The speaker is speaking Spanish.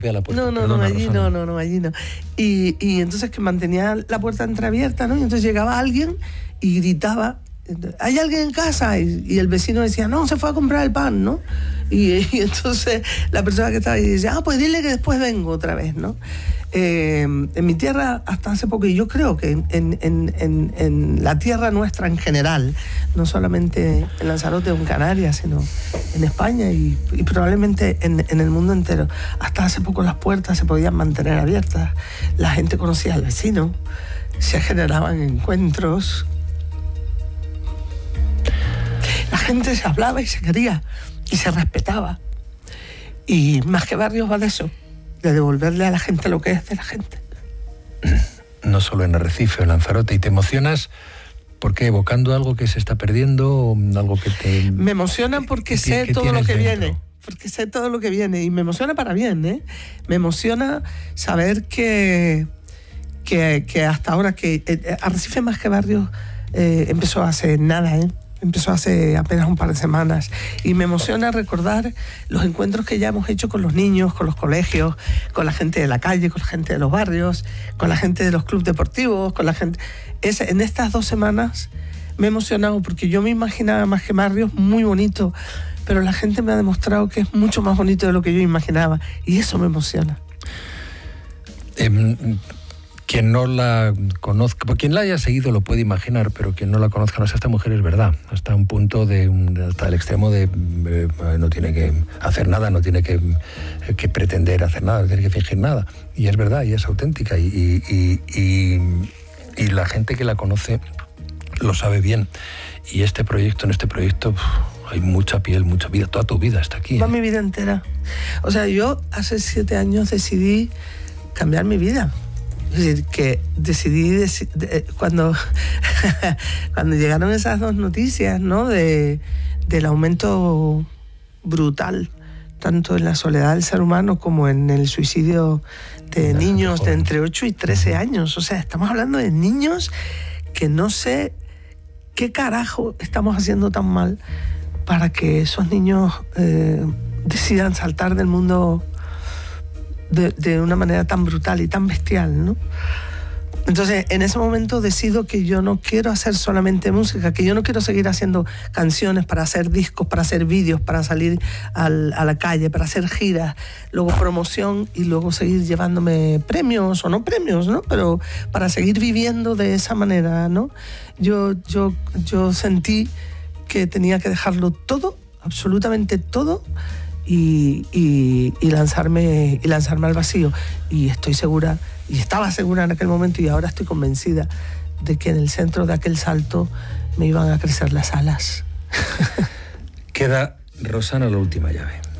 a la puerta. No, Perdona, allí Rosana. no, allí no. Y entonces que mantenía la puerta entreabierta, ¿no? Y entonces llegaba alguien y gritaba, ¿hay alguien en casa? Y el vecino decía, no, se fue a comprar el pan, ¿no? Y entonces la persona que estaba ahí decía, pues dile que después vengo otra vez, ¿no? En mi tierra hasta hace poco, y yo creo que en la tierra nuestra en general, no solamente en Lanzarote o en Canarias, sino en España y probablemente en el mundo entero, hasta hace poco las puertas se podían mantener abiertas, la gente conocía al vecino, se generaban encuentros, la gente se hablaba y se quería y se respetaba. Y Más que Barrios va de eso, de devolverle a la gente lo que es de la gente. No solo en Arrecife o en Lanzarote. ¿Y te emocionas porque evocando algo que se está perdiendo, algo que te... Me emociona porque sé todo lo que viene. Porque sé todo lo que viene. Y me emociona para bien, ¿eh? Me emociona saber que hasta ahora que Arrecife Más que Barrios empezó hace nada, ¿eh? Empezó hace apenas un par de semanas y me emociona recordar los encuentros que ya hemos hecho con los niños, con los colegios, con la gente de la calle, con la gente de los barrios, con la gente de los clubes deportivos, con la gente... En estas 2 semanas me he emocionado porque yo me imaginaba Más que Barrios muy bonito, pero la gente me ha demostrado que es mucho más bonito de lo que yo imaginaba y eso me emociona. Quien no la conozca, quien la haya seguido lo puede imaginar, pero quien no la conozca, no sé, esta mujer es verdad, hasta un punto hasta el extremo de no tiene que hacer nada, no tiene que pretender hacer nada, no tiene que fingir nada, y es verdad, y es auténtica, y la gente que la conoce lo sabe bien, y en este proyecto hay mucha piel, mucha vida, toda tu vida está aquí. Va mi vida entera. O sea, yo hace 7 años decidí cambiar mi vida. Es decir, que decidí cuando llegaron esas 2 noticias, ¿no? Del aumento brutal, tanto en la soledad del ser humano como en el suicidio de niños de entre 8 y 13 años. O sea, estamos hablando de niños que no sé qué carajo estamos haciendo tan mal para que esos niños decidan saltar del mundo de una manera tan brutal y tan bestial, ¿no? Entonces, en ese momento decido que yo no quiero hacer solamente música, que yo no quiero seguir haciendo canciones para hacer discos, para hacer vídeos, para salir a la calle, para hacer giras, luego promoción y luego seguir llevándome premios o no premios, ¿no? Pero para seguir viviendo de esa manera, ¿no? Yo sentí que tenía que dejarlo todo, absolutamente todo, y lanzarme al vacío. Y estoy segura, y estaba segura en aquel momento y ahora estoy convencida de que en el centro de aquel salto me iban a crecer las alas. Queda, Rosana, la última llave.